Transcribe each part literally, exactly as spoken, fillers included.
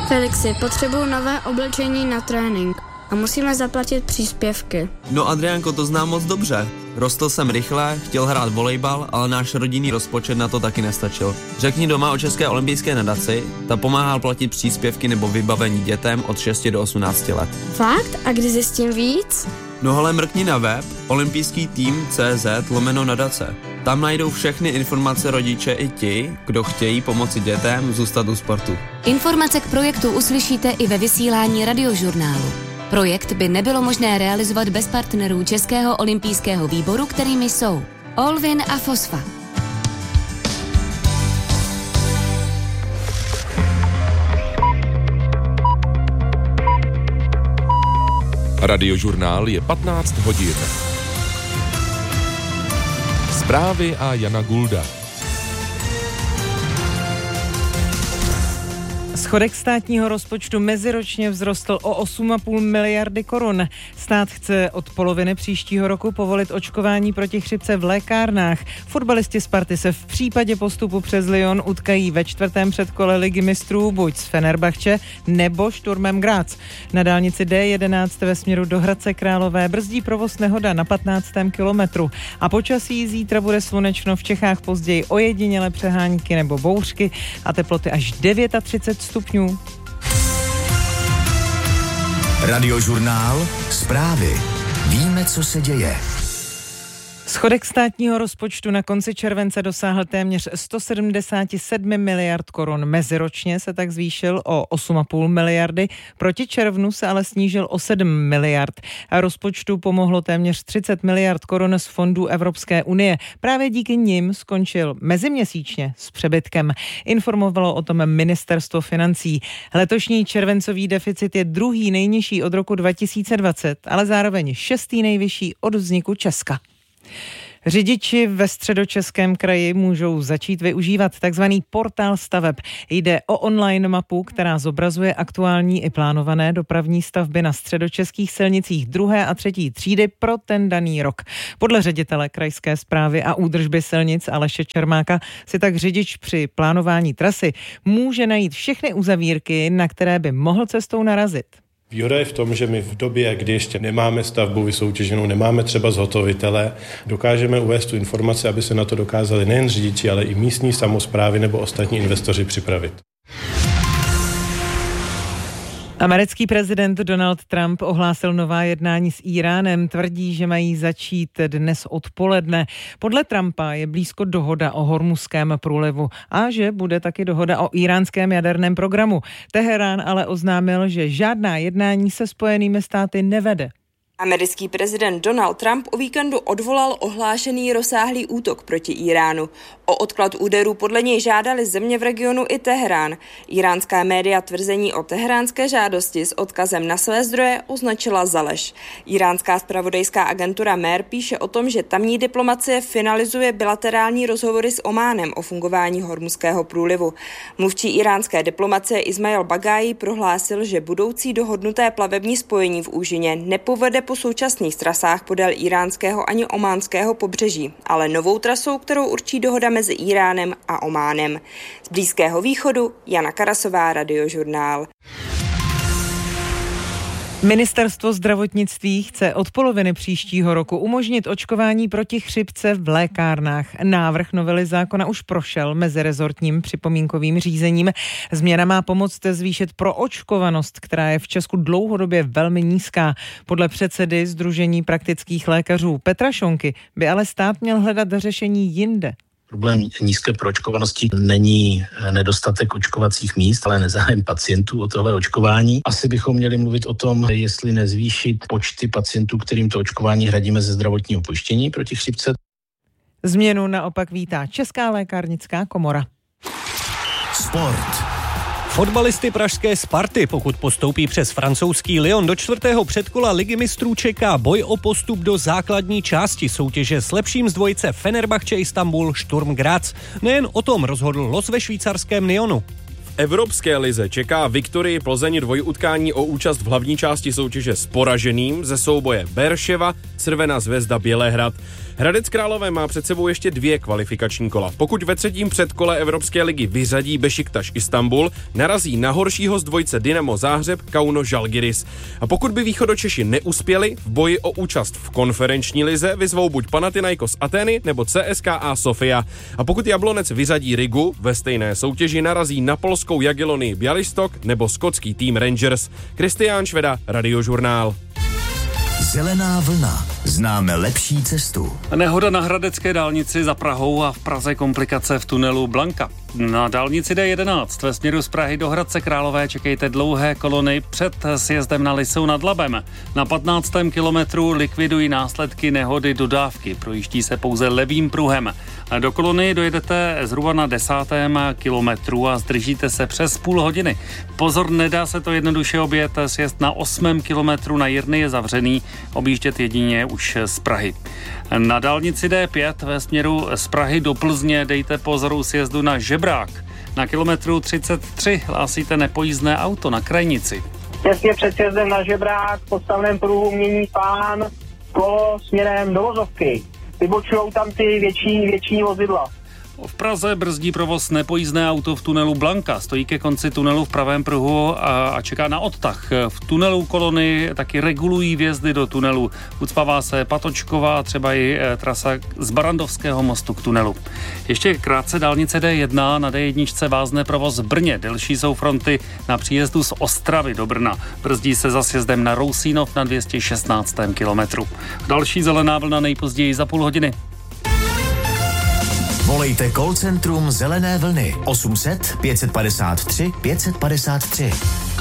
Felixi, potřebuju nové oblečení na trénink a musíme zaplatit příspěvky. No Adriánko, to znám moc dobře. Rostl jsem rychle, chtěl hrát volejbal, ale náš rodinný rozpočet na to taky nestačil. Řekni doma o České olympijské nadaci, ta pomáhá platit příspěvky nebo vybavení dětem od šesti do osmnácti let. Fakt? A kdy zjistím víc? No hele, mrkni na web olympijský tým tečka cé zet lomeno nadace. Tam najdou všechny informace rodiče i ti, kdo chtějí pomoci dětem zůstat u sportu. Informace k projektu uslyšíte i ve vysílání Radiožurnálu. Projekt by nebylo možné realizovat bez partnerů Českého olympijského výboru, kterými jsou Olvin a Fosfa. Radiožurnál je patnáct hodin. Zprávy a Jana Gulda. Schodek státního rozpočtu meziročně vzrostl o osm a půl miliardy korun. Stát chce od poloviny příštího roku povolit očkování proti chřipce v lékárnách. Fotbalisti Sparty se v případě postupu přes Lyon utkají ve čtvrtém předkole ligy mistrů buď s Fenerbahče nebo Sturmem Graz. Na dálnici D jedenáct ve směru do Hradce Králové brzdí provoz nehoda na patnáctém kilometru. A počasí zítra bude slunečno, v Čechách později ojedinělé přehánky nebo bouřky a teploty až třicet devět stupňů. Radiožurnál, zprávy. Víme, co se děje. Schodek státního rozpočtu na konci července dosáhl téměř sto sedmdesát sedm miliard korun. Meziročně se tak zvýšil o osm a půl miliardy, proti červnu se ale snížil o sedm miliard. A rozpočtu pomohlo téměř třicet miliard korun z fondů Evropské unie. Právě díky nim skončil meziměsíčně s přebytkem. Informovalo o tom ministerstvo financí. Letošní červencový deficit je druhý nejnižší od roku dva tisíce dvacet, ale zároveň šestý nejvyšší od vzniku Česka. Řidiči ve Středočeském kraji můžou začít využívat takzvaný portál staveb. Jde o online mapu, která zobrazuje aktuální i plánované dopravní stavby na středočeských silnicích druhé a třetí třídy pro ten daný rok. Podle ředitele krajské správy a údržby silnic Aleše Čermáka si tak řidič při plánování trasy může najít všechny uzavírky, na které by mohl cestou narazit. Výhoda je v tom, že my v době, kdy ještě nemáme stavbu vysoutěženou, nemáme třeba zhotovitele, dokážeme uvést tu informaci, aby se na to dokázali nejen řidiči, ale i místní samosprávy nebo ostatní investoři připravit. Americký prezident Donald Trump ohlásil nová jednání s Íránem. Tvrdí, že mají začít dnes odpoledne. Podle Trumpa je blízko dohoda o Hormuzském průlivu a že bude taky dohoda o íránském jaderném programu. Teherán ale oznámil, že žádná jednání se Spojenými státy nevede. Americký prezident Donald Trump o víkendu odvolal ohlášený rozsáhlý útok proti Íránu. O odklad úderů podle něj žádali země v regionu i Teherán. Íránská média tvrzení o teheránské žádosti s odkazem na své zdroje označila za lež. Íránská zpravodajská agentura Mer píše o tom, že tamní diplomacie finalizuje bilaterální rozhovory s Ománem o fungování Hormuzského průlivu. Mluvčí íránské diplomacie Ismail Bagájí prohlásil, že budoucí dohodnuté plavební spojení v úžině nepovede po současných trasách podél iránského ani ománského pobřeží, ale novou trasou, kterou určí dohoda mezi Íránem a Ománem. Z Blízkého východu Jana Karasová, Radiožurnál. Ministerstvo zdravotnictví chce od poloviny příštího roku umožnit očkování proti chřipce v lékárnách. Návrh novely zákona už prošel mezirezortním připomínkovým řízením. Změna má pomoct zvýšit proočkovanost, která je v Česku dlouhodobě velmi nízká. Podle předsedy Sdružení praktických lékařů Petra Šonky by ale stát měl hledat řešení jinde. Problém nízké proočkovanosti není nedostatek očkovacích míst, ale nezájem pacientů o tohle očkování. Asi bychom měli mluvit o tom, jestli nezvýšit počty pacientů, kterým to očkování hradíme ze zdravotního pojištění proti chřipce. Změnu naopak vítá Česká lékárnická komora. Sport. Fotbalisty pražské Sparty, pokud postoupí přes francouzský Lyon do čtvrtého předkola ligy mistrů, čeká boj o postup do základní části soutěže s lepším z dvojice Fenerbahče Istanbul Sturm Graz. Nejen o tom rozhodl los ve švýcarském Lyonu. Evropské lize čeká Viktorii Plzeň dvojutkání o účast v hlavní části soutěže s poraženým ze souboje Berševa, Crvená Zvezda Bělehrad. Hradec Králové má před sebou ještě dvě kvalifikační kola. Pokud ve třetím předkole Evropské ligy vyřadí Bešiktaš Istanbul, narazí na horšího z dvojce Dynamo Záhřeb Kauno Žalgiris. A pokud by Východočeši neuspěli, v boji o účast v konferenční lize vyzvou buď Panathinaikos Ateny nebo C S K A Sofia. A pokud Jablonec vyřadí Rigu, ve stejné soutěži narazí na polskou Jagiellonii Białystok nebo skotský tým Rangers. Kristián Šveda, Radiožurnál. Zelená vlna. Známe lepší cestu. Nehoda na hradecké dálnici za Prahou a v Praze komplikace v tunelu Blanka. Na dálnici D jedenáct ve směru z Prahy do Hradce Králové čekejte dlouhé kolony před sjezdem na Lisou nad Labem. Na patnáctém kilometru likvidují následky nehody dodávky. Projíždí se pouze levým pruhem. Do kolony dojedete zhruba na desátém kilometru a zdržíte se přes půl hodiny. Pozor, nedá se to jednoduše objet. Sjezd na osmém kilometru na Jirny je zavřený. Objíždět jedině už z Prahy. Na dálnici D pět ve směru z Prahy do Plzně dejte pozor sjezdu na Žebrák. Na kilometru třicet tři hlásíte nepojízdné auto na krajnici. Těsně před sjezdem na Žebrák v podstavném pruhu mění pán kolo směrem do vozovky. Vybočujou tam ty větší, větší vozidla. V Praze brzdí provoz nepojízdné auto v tunelu Blanka. Stojí ke konci tunelu v pravém pruhu a, a čeká na odtah. V tunelu kolony taky regulují vjezdy do tunelu. Ucpává se Patočková a třeba i e, trasa z Barandovského mostu k tunelu. Ještě krátce dálnice D jedna. Na D jedna vázne provoz v Brně. Delší jsou fronty na příjezdu z Ostravy do Brna. Brzdí se za sjezdem na Rousínov na dvě stě šestnáctém kilometru. Další zelená vlna nejpozději za půl hodiny. Volejte call centrum Zelené vlny osm set pět padesát tři pět padesát tři.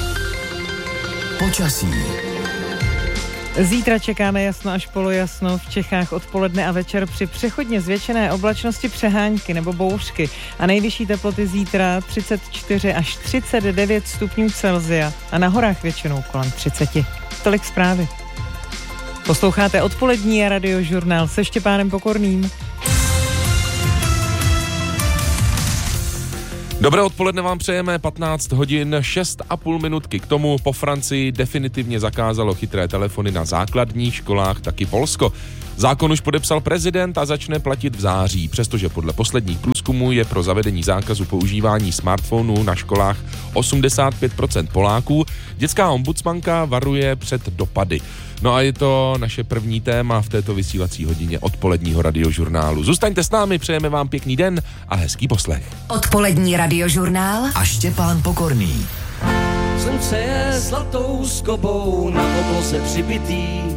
Počasí. Zítra čeká jasno až polojasno, v Čechách odpoledne a večer při přechodně zvětšené oblačnosti přehánky nebo bouřky a nejvyšší teploty zítra třicet čtyři až třicet devět stupňů Celsia a na horách většinou kolem třicet. Tolik zprávy. Posloucháte odpolední Radiožurnál se Štěpánem Pokorným. Dobré odpoledne vám přejeme, patnáct hodin, šest a půl minutky. K tomu po Francii definitivně zakázalo chytré telefony na základních školách, taky Polsko. Zákon už podepsal prezident a začne platit v září, přestože podle posledních průzkumů je pro zavedení zákazu používání smartphonů na školách osmdesát pět procent Poláků. Dětská ombudsmanka varuje před dopady. No a je to naše první téma v této vysílací hodině odpoledního Radiožurnálu. Zůstaňte s námi, přejeme vám pěkný den a hezký poslech. Odpolední Radiožurnál a Štěpán Pokorný. Slunce je zlatou skobou na obloze přibitý,